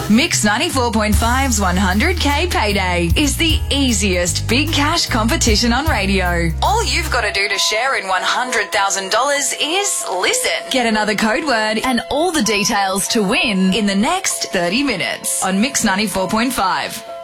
Mix 94.5's 100K Payday is the easiest big cash competition on radio. All you've got to do to share in $100,000 is listen. Get another code word and all the details to win in the next 30 minutes on Mix 94.5.